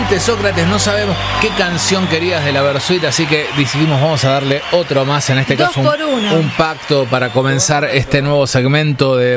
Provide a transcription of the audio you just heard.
Finalmente, Sócrates, no sabemos qué canción querías de la Versuit, así que decidimos vamos a darle otro más, en este caso un pacto para comenzar este nuevo segmento de